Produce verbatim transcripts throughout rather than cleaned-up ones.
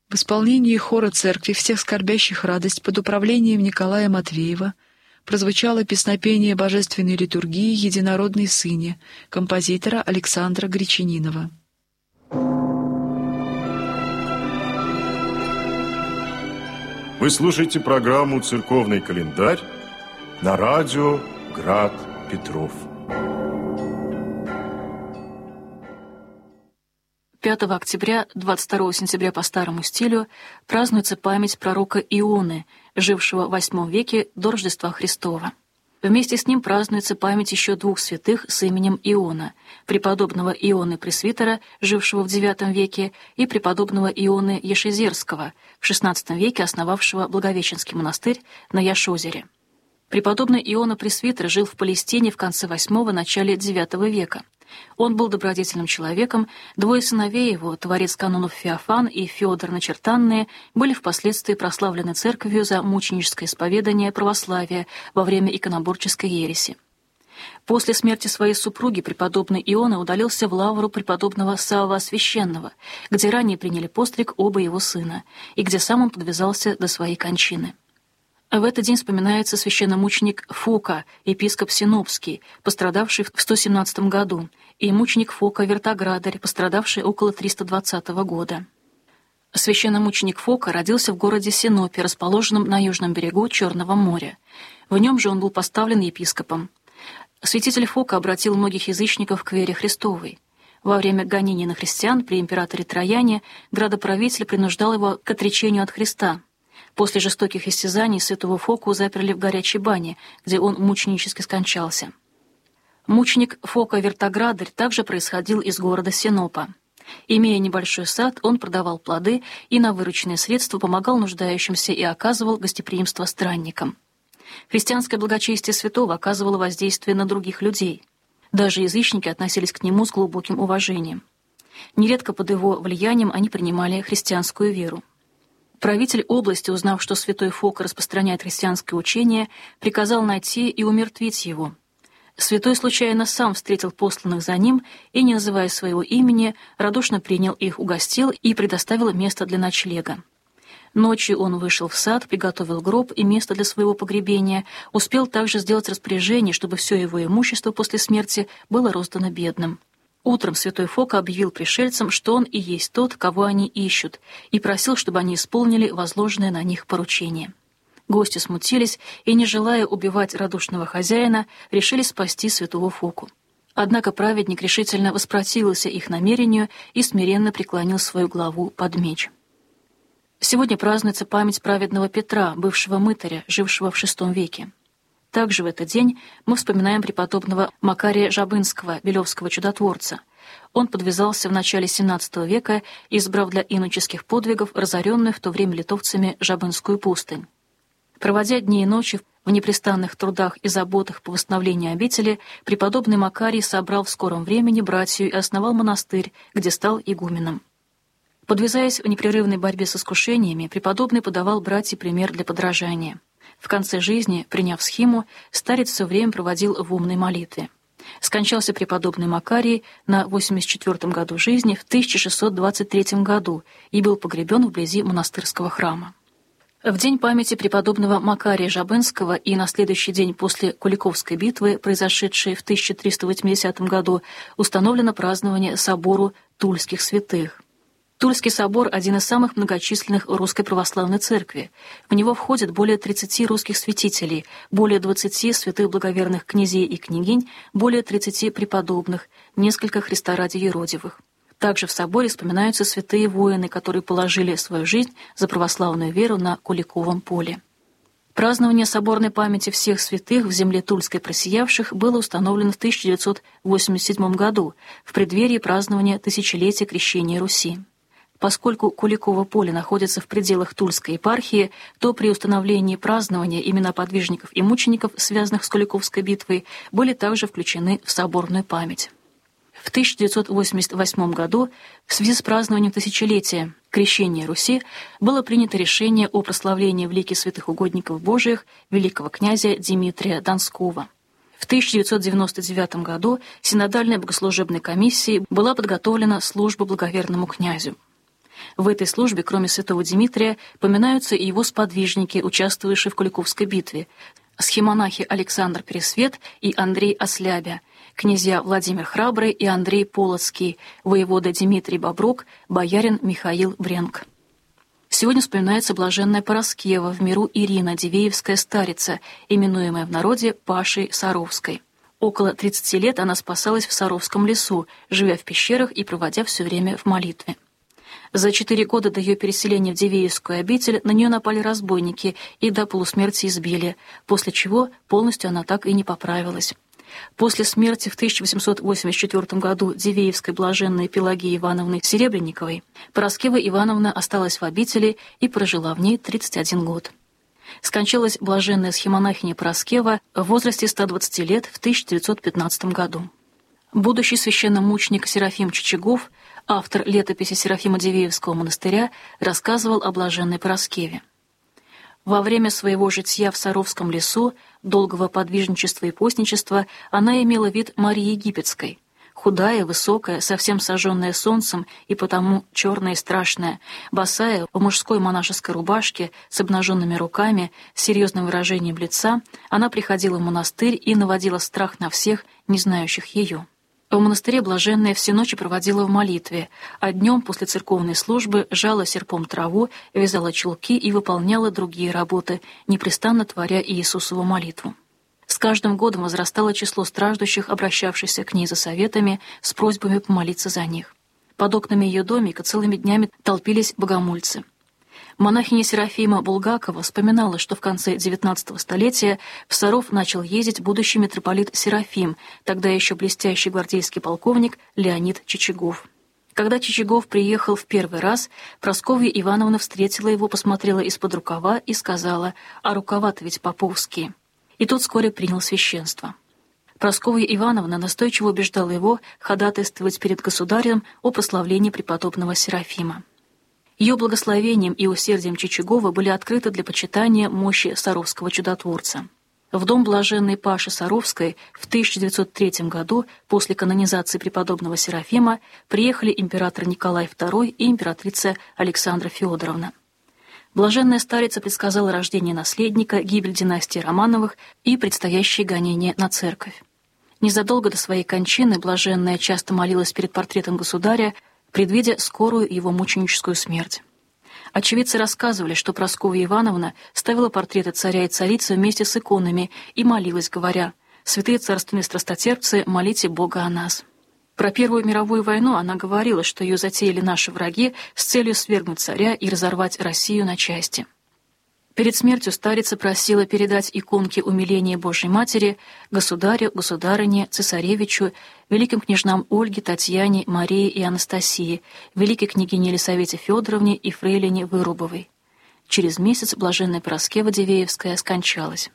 В исполнении хора церкви «Всех скорбящих радость» под управлением Николая Матвеева прозвучало песнопение божественной литургии «Единородный Сыне» композитора Александра Гречанинова. Вы слушаете программу «Церковный календарь» на радио «Град Петров». пятого октября, двадцать второго сентября по старому стилю празднуется память пророка Ионы, жившего в восьмом веке до Рождества Христова. Вместе с ним празднуется память еще двух святых с именем Иона, преподобного Ионы Пресвитера, жившего в девятом веке, и преподобного Ионы Ешезерского, в шестнадцатом веке основавшего Благовещенский монастырь на Яшозере. Преподобный Иона Пресвитер жил в Палестине в конце восьмого – начале девятого века. Он был добродетельным человеком, двое сыновей его, творец канонов Феофан и Феодор Начертанные, были впоследствии прославлены церковью за мученическое исповедание православия во время иконоборческой ереси. После смерти своей супруги преподобный Иона удалился в лавру преподобного Савва Священного, где ранее приняли постриг оба его сына, и где сам он подвязался до своей кончины. В этот день вспоминается священномученик Фока, епископ Синопский, пострадавший в сто семнадцатом году, и мученик Фока Вертоградарь, пострадавший около триста двадцатого года. Священномученик Фока родился в городе Синопе, расположенном на южном берегу Черного моря. В нем же он был поставлен епископом. Святитель Фока обратил многих язычников к вере Христовой. Во время гонений на христиан при императоре Трояне градоправитель принуждал его к отречению от Христа. После жестоких истязаний святого Фоку заперли в горячей бане, где он мученически скончался. Мученик Фока Вертоградарь также происходил из города Синопа. Имея небольшой сад, он продавал плоды и на вырученные средства помогал нуждающимся и оказывал гостеприимство странникам. Христианское благочестие святого оказывало воздействие на других людей. Даже язычники относились к нему с глубоким уважением. Нередко под его влиянием они принимали христианскую веру. Правитель области, узнав, что святой Фока распространяет христианское учение, приказал найти и умертвить его. Святой случайно сам встретил посланных за ним и, не называя своего имени, радушно принял их, угостил и предоставил место для ночлега. Ночью он вышел в сад, приготовил гроб и место для своего погребения, успел также сделать распоряжение, чтобы все его имущество после смерти было роздано бедным. Утром святой Фока объявил пришельцам, что он и есть тот, кого они ищут, и просил, чтобы они исполнили возложенное на них поручение. Гости смутились и, не желая убивать радушного хозяина, решили спасти святого Фоку. Однако праведник решительно воспротивился их намерению и смиренно преклонил свою главу под меч. Сегодня празднуется память праведного Петра, бывшего мытаря, жившего в шестом веке. Также в этот день мы вспоминаем преподобного Макария Жабынского, белевского чудотворца. Он подвязался в начале семнадцатого века, избрав для иноческих подвигов разоренную в то время литовцами Жабынскую пустынь. Проводя дни и ночи в непрестанных трудах и заботах по восстановлению обители, преподобный Макарий собрал в скором времени братью и основал монастырь, где стал игуменом. Подвязаясь в непрерывной борьбе с искушениями, преподобный подавал братьям пример для подражания. В конце жизни, приняв схиму, старец все время проводил в умной молитве. Скончался преподобный Макарий на восемьдесят четвёртом году жизни в тысяча шестьсот двадцать третьем году и был погребен вблизи монастырского храма. В день памяти преподобного Макария Жабынского и на следующий день после Куликовской битвы, произошедшей в тысяча триста восьмидесятом году, установлено празднование собору Тульских святых. Тульский собор – один из самых многочисленных в Русской Православной Церкви. В него входят более тридцати русских святителей, более двадцати святых благоверных князей и княгинь, более тридцати преподобных, несколько Христа ради юродивых. Также в соборе вспоминаются святые воины, которые положили свою жизнь за православную веру на Куликовом поле. Празднование соборной памяти всех святых в земле Тульской просиявших было установлено в тысяча девятьсот восемьдесят седьмом году, в преддверии празднования тысячелетия крещения Руси. Поскольку Куликово поле находится в пределах Тульской епархии, то при установлении празднования имена подвижников и мучеников, связанных с Куликовской битвой, были также включены в соборную память. В тысяча девятьсот восемьдесят восьмом году в связи с празднованием тысячелетия крещения Руси было принято решение о прославлении в лике святых угодников Божиих великого князя Дмитрия Донского. В тысяча девятьсот девяносто девятом году синодальной богослужебной комиссией была подготовлена служба благоверному князю. В этой службе, кроме святого Димитрия, поминаются и его сподвижники, участвовавшие в Куликовской битве, схимонахи Александр Пересвет и Андрей Ослябя, князья Владимир Храбрый и Андрей Полоцкий, воевода Дмитрий Боброк, боярин Михаил Бренк. Сегодня вспоминается блаженная Параскева, в миру Ирина, Дивеевская старица, именуемая в народе Пашей Саровской. Около тридцати лет она спасалась в Саровском лесу, живя в пещерах и проводя все время в молитве. За четыре года до ее переселения в Дивеевскую обитель на нее напали разбойники и до полусмерти избили, после чего полностью она так и не поправилась. После смерти в тысяча восемьсот восемьдесят четвёртом году Дивеевской блаженной Пелагеи Ивановны Серебренниковой Параскева Ивановна осталась в обители и прожила в ней тридцать один год. Скончалась блаженная схимонахиня Параскева в возрасте ста двадцати лет в тысяча девятьсот пятнадцатом году. Будущий священномученик Серафим Чичагов, автор летописи Серафима Дивеевского монастыря, рассказывал о блаженной Параскеве. Во время своего житья в Саровском лесу, долгого подвижничества и постничества, она имела вид Марии Египетской. Худая, высокая, совсем сожженная солнцем и потому черная и страшная, босая, в мужской монашеской рубашке, с обнаженными руками, с серьезным выражением лица, она приходила в монастырь и наводила страх на всех, не знающих ее. В монастыре блаженная все ночи проводила в молитве, а днем после церковной службы жала серпом траву, вязала чулки и выполняла другие работы, непрестанно творя Иисусову молитву. С каждым годом возрастало число страждущих, обращавшихся к ней за советами, с просьбами помолиться за них. Под окнами ее домика целыми днями толпились богомольцы. Монахиня Серафима Булгакова вспоминала, что в конце девятнадцатого столетия в Саров начал ездить будущий митрополит Серафим, тогда еще блестящий гвардейский полковник Леонид Чичагов. Когда Чичагов приехал в первый раз, Прасковья Ивановна встретила его, посмотрела из-под рукава и сказала: «А рукава-то ведь поповские». И тот вскоре принял священство. Прасковья Ивановна настойчиво убеждала его ходатайствовать перед государем о прославлении преподобного Серафима. Ее благословением и усердием Чичагова были открыты для почитания мощи саровского чудотворца. В дом блаженной Паши Саровской в тысяча девятьсот третьем году, после канонизации преподобного Серафима, приехали император Николай второй и императрица Александра Феодоровна. Блаженная старица предсказала рождение наследника, гибель династии Романовых и предстоящие гонения на церковь. Незадолго до своей кончины блаженная часто молилась перед портретом государя, предвидя скорую его мученическую смерть. Очевидцы рассказывали, что Прасковья Ивановна ставила портреты царя и царицы вместе с иконами и молилась, говоря: «Святые царственные страстотерпцы, молите Бога о нас». Про Первую мировую войну она говорила, что ее затеяли наши враги с целью свергнуть царя и разорвать Россию на части. Перед смертью старица просила передать иконки умиления Божьей Матери государю, государыне, цесаревичу, великим княжнам Ольге, Татьяне, Марии и Анастасии, великой княгине Елисавете Федоровне и фрейлине Вырубовой. Через месяц блаженная Параскева Дивеевская скончалась.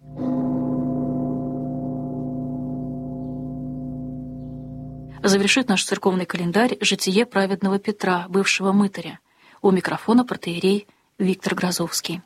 Завершит наш церковный календарь житие праведного Петра, бывшего мытаря. У микрофона протоиерей Виктор Грозовский.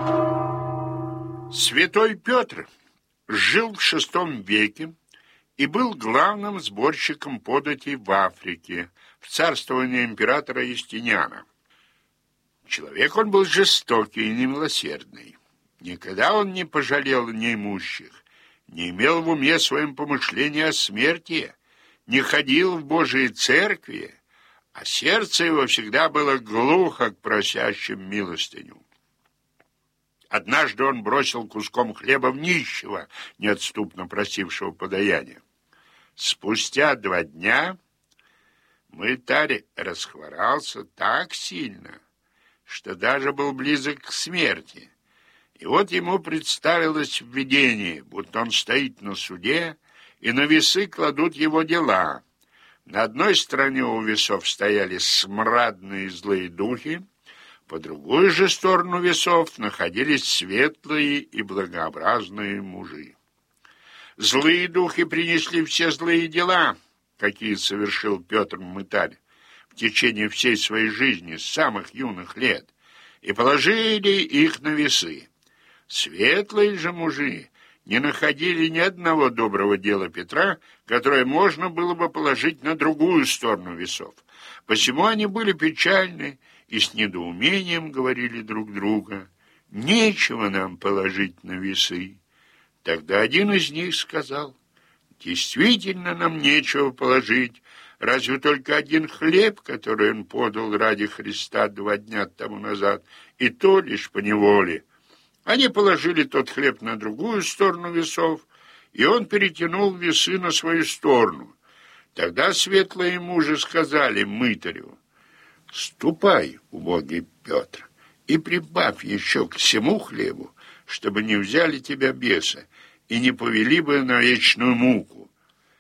Святой Петр жил в шестом веке и был главным сборщиком податей в Африке в царствовании императора Юстиниана. Человек он был жестокий и немилосердный. Никогда он не пожалел неимущих, не имел в уме своем помышления о смерти, не ходил в Божьей церкви, а сердце его всегда было глухо к просящим милостыню. Однажды он бросил куском хлеба в нищего, неотступно просившего подаяния. Спустя два дня мытарь расхворался так сильно, что даже был близок к смерти. И вот ему представилось в видении, будто он стоит на суде, и на весы кладут его дела. На одной стороне у весов стояли смрадные злые духи, по другую же сторону весов находились светлые и благообразные мужи. Злые духи принесли все злые дела, какие совершил Петр Мытарь в течение всей своей жизни с самых юных лет, и положили их на весы. Светлые же мужи не находили ни одного доброго дела Петра, которое можно было бы положить на другую сторону весов, Посему они были печальны и с недоумением говорили друг друга: «Нечего нам положить на весы». Тогда один из них сказал: «Действительно нам нечего положить, разве только один хлеб, который он подал ради Христа два дня тому назад, и то лишь поневоле». Они положили тот хлеб на другую сторону весов, и он перетянул весы на свою сторону. Тогда светлые мужи сказали мытарю: «Ступай, убогий Петр, и прибавь еще к всему хлебу, чтобы не взяли тебя бесы и не повели бы на вечную муку».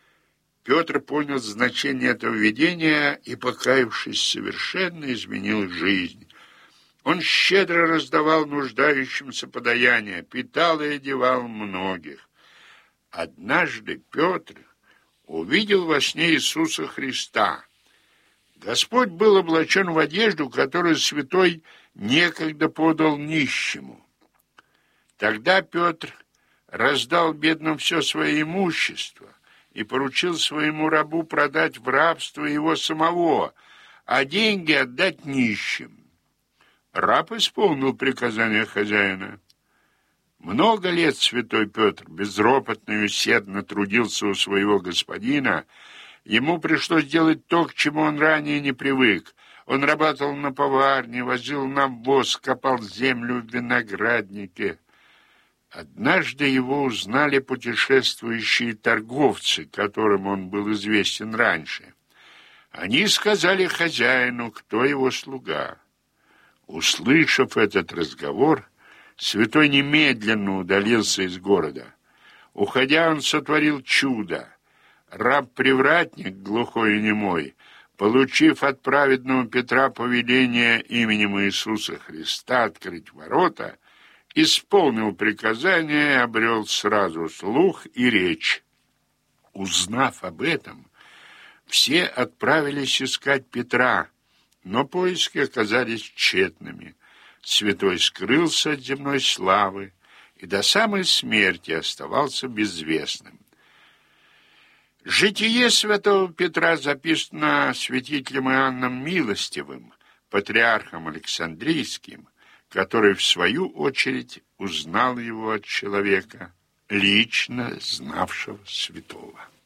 Петр понял значение этого видения и, покаявшись, совершенно изменил жизнь. Он щедро раздавал нуждающимся подаяние, питал и одевал многих. Однажды Петр увидел во сне Иисуса Христа. Господь был облачен в одежду, которую святой некогда подал нищему. Тогда Петр раздал бедным все свое имущество и поручил своему рабу продать в рабство его самого, а деньги отдать нищим. Раб исполнил приказание хозяина. Много лет святой Петр безропотно и усердно трудился у своего господина. Ему пришлось делать то, к чему он ранее не привык. Он работал на поварне, возил навоз, копал землю в винограднике. Однажды его узнали путешествующие торговцы, которым он был известен раньше. Они сказали хозяину, кто его слуга. Услышав этот разговор, святой немедленно удалился из города. Уходя, он сотворил чудо. Раб-привратник, глухой и немой, получив от праведного Петра повеление именем Иисуса Христа открыть ворота, исполнил приказание и обрел сразу слух и речь. Узнав об этом, все отправились искать Петра, но поиски оказались тщетными. Святой скрылся от земной славы и до самой смерти оставался безвестным. Житие святого Петра записано святителем Иоанном Милостивым, патриархом Александрийским, который, в свою очередь, узнал его от человека, лично знавшего святого.